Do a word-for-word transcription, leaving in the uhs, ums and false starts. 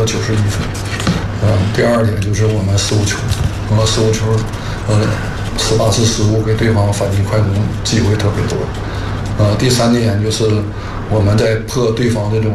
九十一分。呃，第二点就是我们失误球，呃，失误球，呃，十八次失误给对方反击快攻机会特别多。呃，第三点就是我们在破对方这种